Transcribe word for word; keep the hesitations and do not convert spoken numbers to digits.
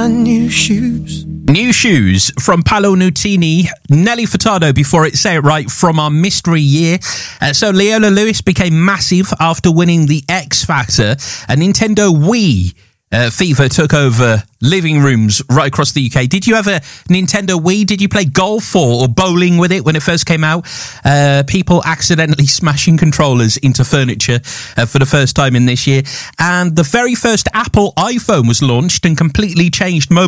my new shoes. New Shoes from Paolo Nutini, Nelly Furtado before it, Say It Right, from our mystery year. Uh, so Leola Lewis became massive after winning the X Factor. A Nintendo Wii uh, fever took over living rooms right across the U K. Did you have a Nintendo Wii? Did you play golf or, or bowling with it when it first came out? Uh, people accidentally smashing controllers into furniture uh, for the first time in this year. And the very first Apple iPhone was launched and completely changed mobile